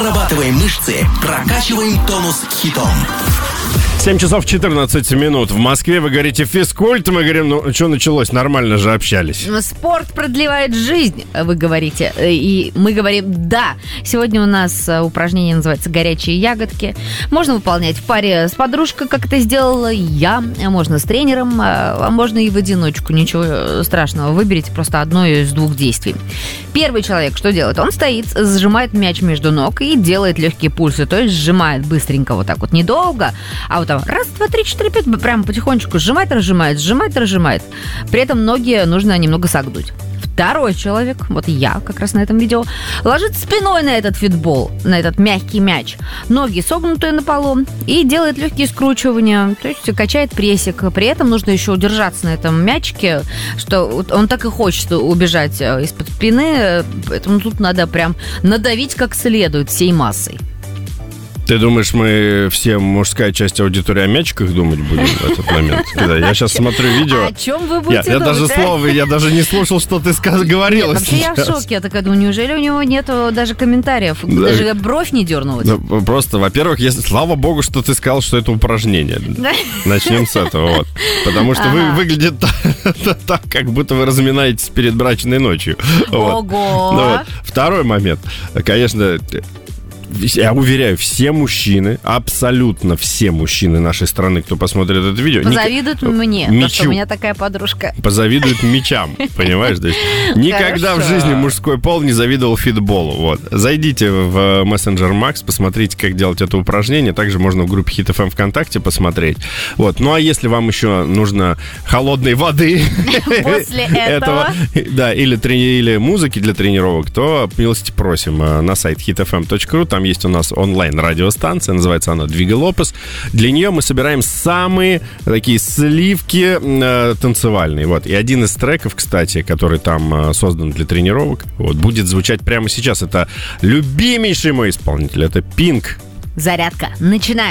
Прорабатываем мышцы, прокачиваем тонус хитом. 7 часов 14 минут. В Москве вы говорите физкульт, мы говорим, ну что началось, нормально же общались. Спорт продлевает жизнь, вы говорите. И мы говорим да. Сегодня у нас упражнение называется «Горячие ягодки». Можно выполнять в паре с подружкой, как это сделала я. Можно с тренером, а можно и в одиночку. Ничего страшного. Выберите просто одно из двух действий. Первый человек что делает? Он стоит, сжимает мяч между ног и делает легкие пульсы. То есть сжимает быстренько вот так вот, недолго, а вот там раз, два, три, четыре, пять, прямо потихонечку сжимает, разжимает, сжимает, разжимает. При этом ноги нужно немного согнуть. Второй человек, вот я как раз на этом видео, ложится спиной на этот фитбол, на этот мягкий мяч. Ноги согнутые на полу и делает легкие скручивания, то есть качает прессик. При этом нужно еще удержаться на этом мячике, что он так и хочет убежать из-под спины, поэтому тут надо прям надавить как следует всей массой. Ты думаешь, мы все, мужская часть аудитории, о мячиках думать будем в этот момент? Когда я сейчас смотрю видео... О чем вы будете я думать? я даже не слушал, что ты говорила. Вообще я в шоке. Я такая думаю, неужели у него нет даже комментариев? Да. Даже бровь не дернулась. Ну, просто, во-первых, слава богу, что ты сказал, что это упражнение. Начнем с этого. Вот. Потому что выглядит так, как будто вы разминаетесь перед брачной ночью. Ого! Второй момент. Конечно... Я уверяю, все мужчины, абсолютно все мужчины нашей страны, кто посмотрит это видео... Позавидуют мне, потому что у меня такая подружка. Позавидуют мячам, понимаешь? То есть никогда в жизни мужской пол не завидовал фитболу. Вот. Зайдите в мессенджер Макс, посмотрите, как делать это упражнение. Также можно в группе Hit FM ВКонтакте посмотреть. Вот. Ну, а если вам еще нужно холодной воды... После этого... Да, или музыки для тренировок, то милости просим на сайт hitfm.ru. Там есть у нас онлайн-радиостанция, называется она «Двигай Лопес». Для нее мы собираем самые такие сливки танцевальные. Вот. И один из треков, кстати, который там создан для тренировок, вот, будет звучать прямо сейчас. Это любимейший мой исполнитель, это Pink. Зарядка начинается.